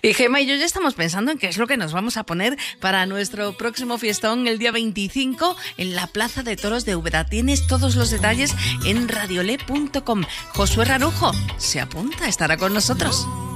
Y Gemma y yo ya estamos pensando en qué es lo que nos vamos a poner para nuestro próximo fiestón el día 25 en la Plaza de Toros de Úbeda. Tienes todos los detalles en radiole.com. Josué Rarujo se apunta, estará con nosotros.